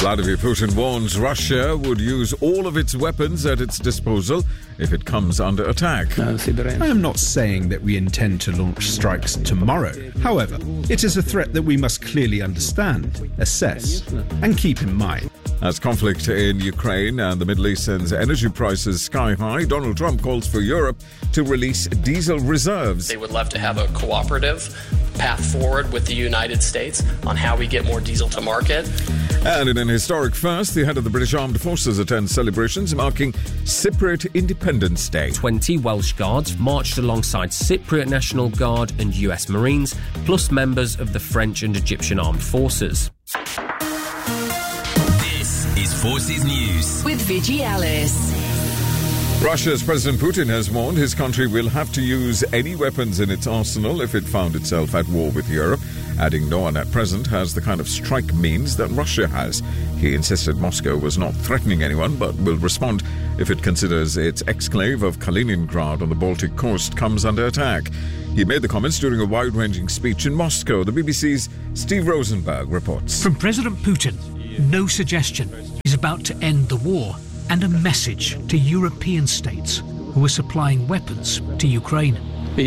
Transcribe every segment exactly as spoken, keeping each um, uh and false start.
Vladimir Putin warns Russia would use all of its weapons at its disposal if it comes under attack. I am not saying that we intend to launch strikes tomorrow. However, it is a threat that we must clearly understand, assess, and keep in mind. As conflict in Ukraine and the Middle East sends energy prices sky high, Donald Trump calls for Europe to release diesel reserves. They would love to have a cooperative path forward with the United States on how we get more diesel to market. And in an historic first, the head of the British Armed Forces attends celebrations marking Cypriot Independence Day. twenty Welsh Guards marched alongside Cypriot National Guard and U S Marines, plus members of the French and Egyptian Armed Forces. This is Forces News with Vigi Ellis. Russia's President Putin has warned his country will have to use any weapons in its arsenal if it found itself at war with Europe, adding no one at present has the kind of strike means that Russia has. He insisted Moscow was not threatening anyone but will respond if it considers its exclave of Kaliningrad on the Baltic coast comes under attack. He made the comments during a wide-ranging speech in Moscow. The B B C's Steve Rosenberg reports. From President Putin, no suggestion is about to end the war, and a message to European states who are supplying weapons to Ukraine. I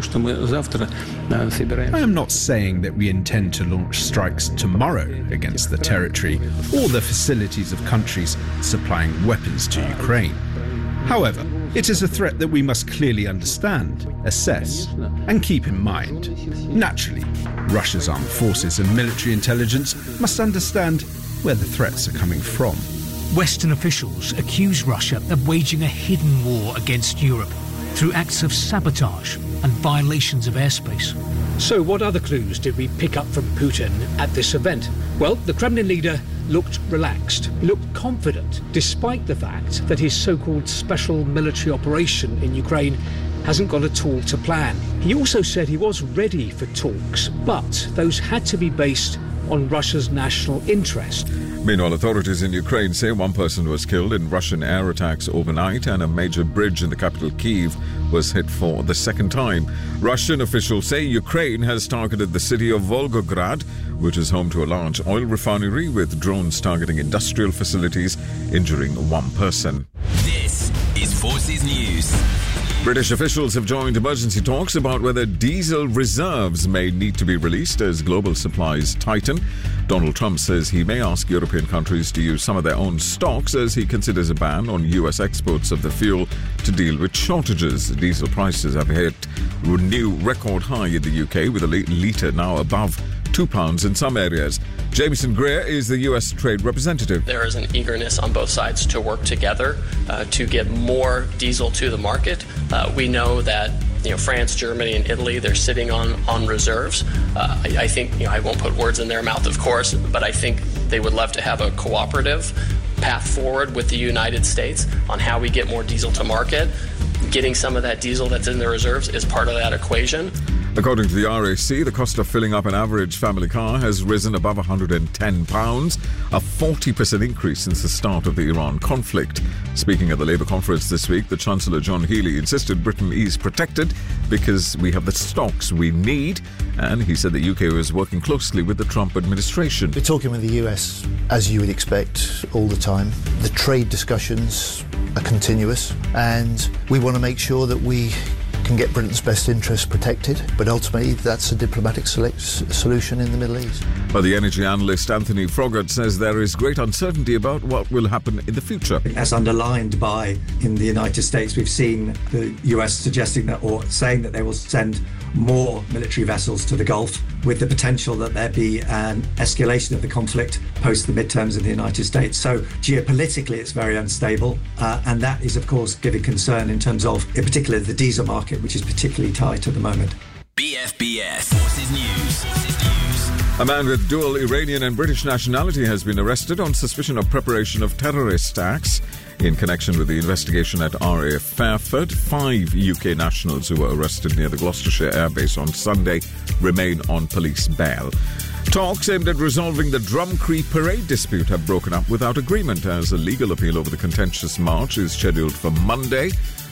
am not saying that we intend to launch strikes tomorrow against the territory or the facilities of countries supplying weapons to Ukraine. However, it is a threat that we must clearly understand, assess, and keep in mind. Naturally, Russia's armed forces and military intelligence must understand where the threats are coming from. Western officials accuse Russia of waging a hidden war against Europe through acts of sabotage and violations of airspace. So what other clues did we pick up from Putin at this event? Well, the Kremlin leader looked relaxed, looked confident, despite the fact that his so-called special military operation in Ukraine hasn't gone at all to plan. He also said he was ready for talks, but those had to be based on Russia's national interest. Meanwhile, authorities in Ukraine say one person was killed in Russian air attacks overnight and a major bridge in the capital Kyiv was hit for the second time. Russian officials say Ukraine has targeted the city of Volgograd, which is home to a large oil refinery, with drones targeting industrial facilities, injuring one person. This is Forces News. British officials have joined emergency talks about whether diesel reserves may need to be released as global supplies tighten. Donald Trump says he may ask European countries to use some of their own stocks as he considers a ban on U S exports of the fuel to deal with shortages. Diesel prices have hit a new record high in the U K, with a litre now above two pounds in some areas. Jameson Greer is the U S trade representative. There is an eagerness on both sides to work together uh, to get more diesel to the market. Uh, we know that you know France, Germany, and Italy, they're sitting on on reserves. Uh, I, I think you know I won't put words in their mouth, of course, but I think they would love to have a cooperative path forward with the United States on how we get more diesel to market. Getting some of that diesel that's in the reserves is part of that equation. According to the R A C, the cost of filling up an average family car has risen above one hundred ten pounds, a forty percent increase since the start of the Iran conflict. Speaking at the Labour conference this week, the Chancellor John Healey insisted Britain is protected because we have the stocks we need, and he said the U K was working closely with the Trump administration. We're talking with the U S, as you would expect, all the time. The trade discussions are continuous, and we want to make sure that we can get Britain's best interests protected, but ultimately that's a diplomatic select solution in the Middle East. But the energy analyst Anthony Froggatt says there is great uncertainty about what will happen in the future. As underlined by, in the United States, we've seen the U S suggesting that, or saying that they will send more military vessels to the Gulf, with the potential that there be an escalation of the conflict post the midterms in the United States. So geopolitically it's very unstable, uh, and that is of course giving concern in terms of, in particular, the diesel market, which is particularly tight at the moment. B F B S Forces News. Forces News. A man with dual Iranian and British nationality has been arrested on suspicion of preparation of terrorist acts in connection with the investigation at R A F Fairford. Five U K nationals who were arrested near the Gloucestershire airbase on Sunday remain on police bail. Talks aimed at resolving the Drumcree parade dispute have broken up without agreement, as a legal appeal over the contentious march is scheduled for Monday.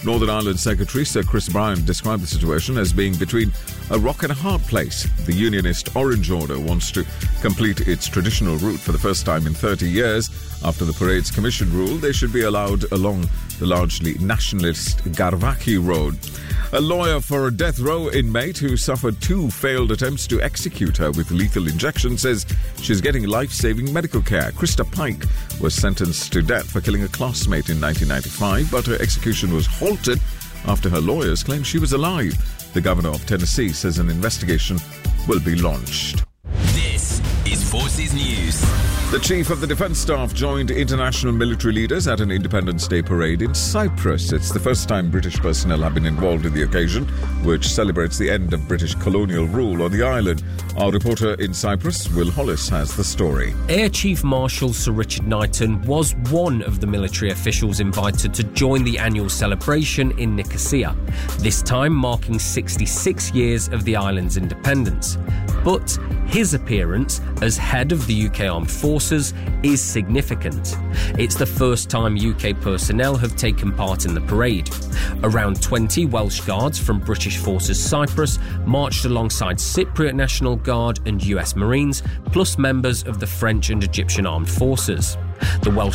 Northern Ireland Secretary Sir Chris Bryan described the situation as being between a rock and a hard place. The Unionist Orange Order wants to complete its traditional route for the first time in thirty years. After the parade's commission ruled, they should be allowed along the largely nationalist Garvaki Road. A lawyer for a death row inmate who suffered two failed attempts to execute her with lethal injection says she's getting life-saving medical care. Krista Pike was sentenced to death for killing a classmate in nineteen ninety-five, but her execution was halted after her lawyers claimed she was alive. The governor of Tennessee says an investigation will be launched. This is Forces News. The Chief of the Defence Staff joined international military leaders at an Independence Day parade in Cyprus. It's the first time British personnel have been involved in the occasion, which celebrates the end of British colonial rule on the island. Our reporter in Cyprus, Will Hollis, has the story. Air Chief Marshal Sir Richard Knighton was one of the military officials invited to join the annual celebration in Nicosia, this time marking sixty-six years of the island's independence. But his appearance as head of the U K Armed Forces is significant. It's the first time U K personnel have taken part in the parade. Around twenty Welsh Guards from British Forces Cyprus marched alongside Cypriot National Guard and U S Marines, plus members of the French and Egyptian Armed Forces. The Welsh